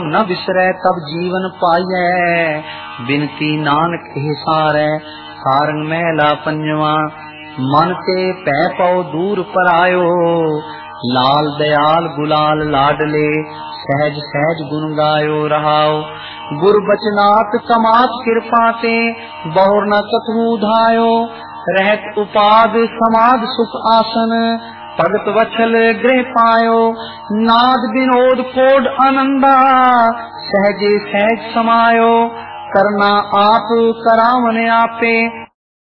न बिसरै तब जीवन पाइयै, बिनती नानक एह सारै, सारंग महला पंजवा। मन ते पै पौ दूर परायो, लाल दयाल गुलाल लाडले, सहज सहज गुण गायो रहाओ। गुर बचनात कमात कृपा ते, बहुर न कतहु धायो, रहत उपाद समाद सुख आसन, भगत वछल गृह पायो। नाद विनोद कोड आनंदा, सहजे सहज समायो, करना आप करावन आपे,